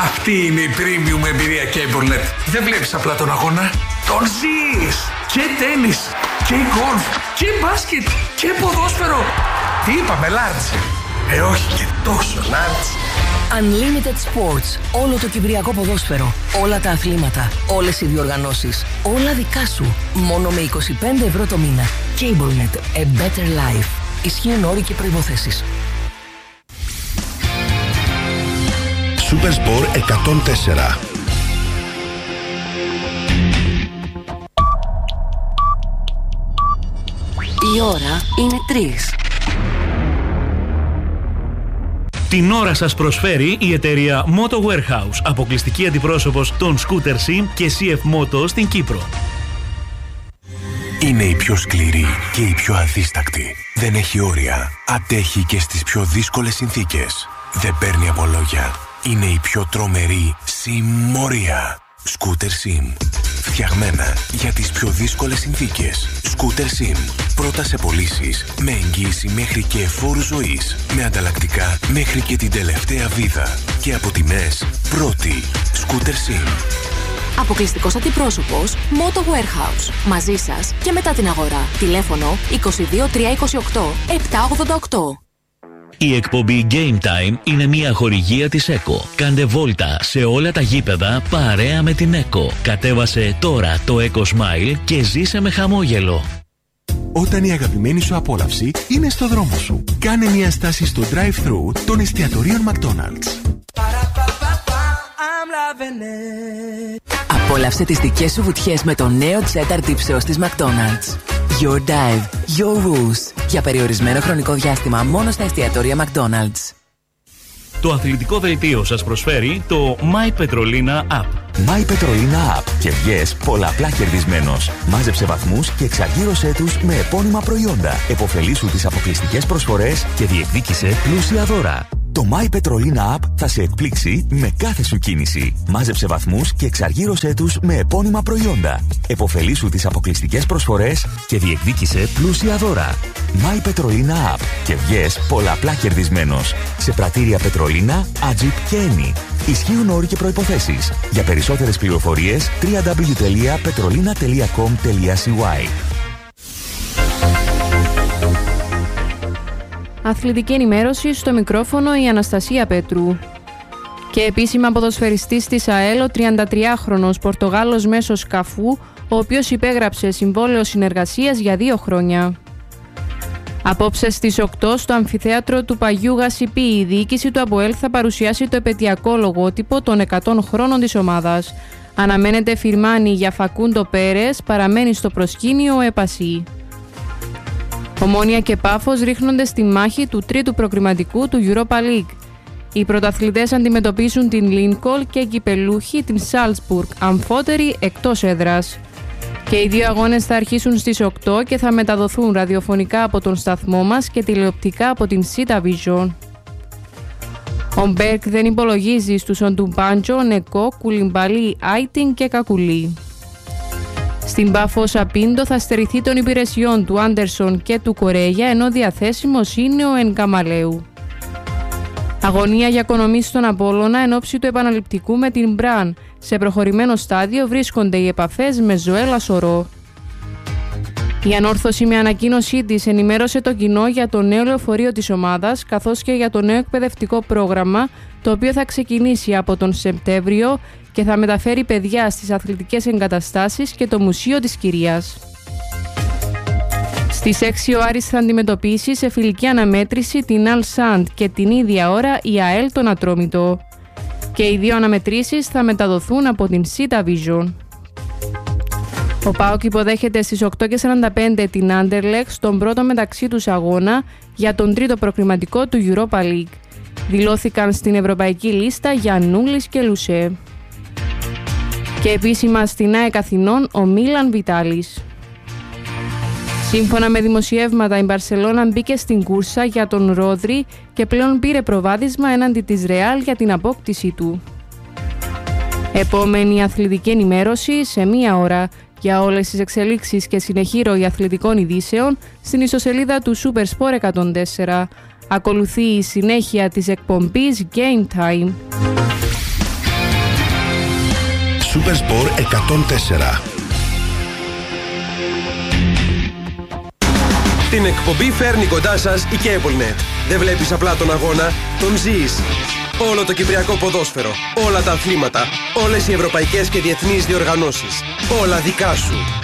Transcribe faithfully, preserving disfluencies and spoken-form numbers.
Αυτή είναι η premium εμπειρία CableNet. Δεν βλέπεις απλά τον αγώνα, τον ζεις. Και τένις, και γκολφ, και μπάσκετ, και ποδόσφαιρο. Τι είπαμε, large? Ε, όχι και τόσο large. Unlimited Sports. Όλο το κυπριακό ποδόσφαιρο. Όλα τα αθλήματα. Όλες οι διοργανώσεις. Όλα δικά σου. Μόνο με είκοσι πέντε ευρώ το μήνα. CableNet. A better life. Ισχύουν όροι και προϋποθέσεις. Supersport εκατόν τέσσερα. Η ώρα είναι τρεις. Την ώρα σας προσφέρει η εταιρεία Moto Warehouse, αποκλειστική αντιπρόσωπος των Scooter Sim και σι εφ Moto στην Κύπρο. Είναι η πιο σκληρή και η πιο αδίστακτη. Δεν έχει όρια. Αντέχει και στις πιο δύσκολες συνθήκες. Δεν παίρνει από λόγια. Είναι η πιο τρομερή συμμορία. Scooter Sim. Φτιαγμένα για τις πιο δύσκολες συνθήκες. Scooter Sim. Πρώτα σε πωλήσεις, με εγγύηση μέχρι και εφόρου ζωής. Με ανταλλακτικά μέχρι και την τελευταία βίδα. Και από τιμές πρώτη. Scooter Sim. Αποκλειστικός αντιπρόσωπος Moto Warehouse. Μαζί σας και μετά την αγορά. Τηλέφωνο είκοσι δύο τριακόσια είκοσι οκτώ επτακόσια ογδόντα οκτώ. Η εκπομπή Game Time είναι μια χορηγία της ΕΚΟ. Κάντε βόλτα σε όλα τα γήπεδα παρέα με την ΕΚΟ. Κατέβασε τώρα το ECO Smile και ζήσε με χαμόγελο. Όταν η αγαπημένη σου απόλαυση είναι στο δρόμο σου, κάνε μια στάση στο drive-thru των εστιατορίων McDonald's. Απόλαυσε τις δικές σου βουτιές με το νέο cheddar τύψεως της McDonald's. Your dive, your rules. Για περιορισμένο χρονικό διάστημα μόνο στα εστιατόρια McDonald's. Το αθλητικό δελτίο σας προσφέρει το My Petrolina App. My Petrolina App και βγες πολλαπλά κερδισμένος. Μάζεψε βαθμούς και εξαργύρωσέ τους με επώνυμα προϊόντα. Εποφελήσου τις αποκλειστικές προσφορές και διεκδίκησε πλούσια δώρα. Το My Petrolina App θα σε εκπλήξει με κάθε σου κίνηση. Μάζεψε βαθμούς και εξαργύρωσέ τους με επώνυμα προϊόντα. Εποφελήσου τις αποκλειστικές προσφορές και διεκδίκησε πλούσια δώρα. My Petrolina App και βγες πολλαπλά κερδισμένος. Σε πρατήρια Πετρολίνα, Ατζιπ και Eni. Ισχύουν όροι και προϋποθέσεις. Για περισσότερες πληροφορίες double-u double-u double-u τελεία petrolina τελεία com τελεία c y. Αθλητική ενημέρωση στο μικρόφωνο η Αναστασία Πέτρου. Και επίσημα ποδοσφαιριστής της ΑΕΛ, ο τριαντατριάχρονος Πορτογάλος μέσος Καφού, ο οποίος υπέγραψε συμβόλαιο συνεργασίας για δύο χρόνια. Απόψε στις οκτώ στο αμφιθέατρο του Παγιού Γασιπί, η διοίκηση του ΑΠΟΕΛ θα παρουσιάσει το επαιτειακό λογότυπο των εκατό χρόνων της ομάδας. Αναμένεται Φιρμάνι για Φακούντο Πέρες, παραμένει στο προσκήνιο ο Επασί. Ομόνια και Πάφος ρίχνονται στη μάχη του τρίτου προκριματικού του Europa League. Οι πρωταθλητές αντιμετωπίζουν την Λίνκολ και οι κυπελούχοι την Σάλτσμπουργκ, αμφότεροι εκτός έδρας. Και οι δύο αγώνες θα αρχίσουν στις οκτώ και θα μεταδοθούν ραδιοφωνικά από τον σταθμό μας και τηλεοπτικά από την Sita Vision. Ο Μπέρκ δεν υπολογίζει στους Οντουμπάντζο, Νεκό, Κουλιμπαλί, Άιτιν και Κακουλί. Στην Πάφο Σαπίντο θα στερηθεί των υπηρεσιών του Άντερσον και του Κορέγια, ενώ διαθέσιμος είναι ο Ενκαμαλέου. Αγωνία για κονομή στον Απόλλωνα εν ώψη του επαναληπτικού με την Μπραν. Σε προχωρημένο στάδιο βρίσκονται οι επαφές με Ζωέλα Σορό. Η Ανόρθωση με ανακοίνωσή της ενημέρωσε το κοινό για το νέο λεωφορείο της ομάδας, καθώς και για το νέο εκπαιδευτικό πρόγραμμα, το οποίο θα ξεκινήσει από τον Σεπτέμβριο και θα μεταφέρει παιδιά στις αθλητικές εγκαταστάσεις και το Μουσείο της Κυρίας. Στις έξι ο Άρης θα αντιμετωπίσει σε φιλική αναμέτρηση την Αλ Σαντ και την ίδια ώρα η ΑΕΛ τον Ατρόμητο. Και οι δύο αναμετρήσεις θα μεταδοθούν από την Sita Vision. Ο ΠΑΟΚ υποδέχεται στις οκτώ και σαράντα πέντε την Άντερλεχτ στον πρώτο μεταξύ τους αγώνα για τον τρίτο προκριματικό του Europa League. Δηλώθηκαν στην ευρωπαϊκή λίστα Γιαννούλης και Λουσέ. Και επίσημα στην ΑΕΚ Αθηνών ο Μίλαν Βιτάλης. Σύμφωνα με δημοσιεύματα, η Μπαρσελόνα μπήκε στην κούρσα για τον Ρόδρι και πλέον πήρε προβάδισμα έναντι της Ρεάλ για την απόκτησή του. Επόμενη αθλητική ενημέρωση σε μία ώρα για όλες τις εξελίξεις και συνεχή ροή αθλητικών ειδήσεων στην ιστοσελίδα του Supersport εκατόν τέσσερα. Ακολουθεί η συνέχεια της εκπομπής Game Time. Supersport εκατόν τέσσερα. Την εκπομπή φέρνει κοντά σας η CableNet. Δεν βλέπεις απλά τον αγώνα, τον ζεις. Όλο το κυπριακό ποδόσφαιρο, όλα τα αθλήματα, όλες οι ευρωπαϊκές και διεθνείς διοργανώσεις. Όλα δικά σου.